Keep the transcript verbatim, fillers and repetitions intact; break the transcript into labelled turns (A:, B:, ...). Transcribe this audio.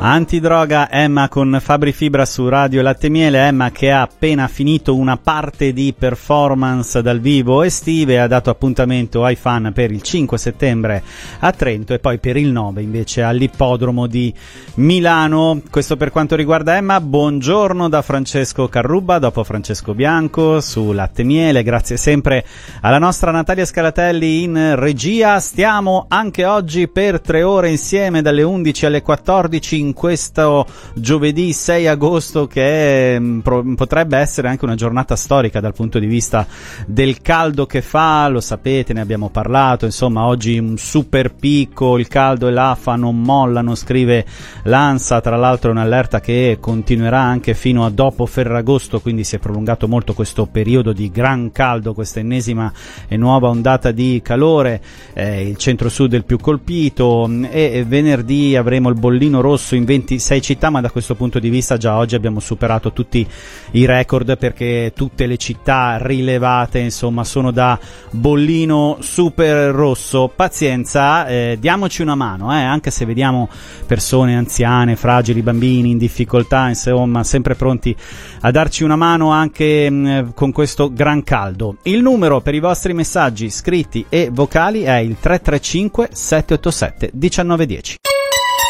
A: Antidroga, Emma con Fabri Fibra su Radio Latte Miele. Emma che ha appena finito una parte di performance dal vivo estive, ha dato appuntamento ai fan per il cinque settembre a Trento e poi per il nove invece all'ippodromo di Milano. Questo per quanto riguarda Emma. Buongiorno da Francesco Carrubba, dopo Francesco Bianco su Latte Miele. Grazie sempre alla nostra Natalia Scalatelli in regia. Stiamo anche oggi per tre ore insieme dalle undici alle quattordici in questo giovedì sei agosto, che è, pro, potrebbe essere anche una giornata storica dal punto di vista del caldo che fa, lo sapete, ne abbiamo parlato, insomma oggi un super picco, il caldo e l'afa non mollano, scrive l'ANSA, tra l'altro è un'allerta che continuerà anche fino a dopo Ferragosto, quindi si è prolungato molto questo periodo di gran caldo, questa ennesima e nuova ondata di calore, eh, il centro-sud è il più colpito e, e venerdì avremo il bollino rosso in ventisei città, ma da questo punto di vista già oggi abbiamo superato tutti i record, perché tutte le città rilevate insomma sono da bollino super rosso. Pazienza, eh, diamoci una mano, eh, anche se vediamo persone anziane, fragili, bambini in difficoltà, insomma sempre pronti a darci una mano anche mh, con questo gran caldo. Il numero per i vostri messaggi scritti e vocali è il tre tre cinque sette otto sette uno nove uno zero.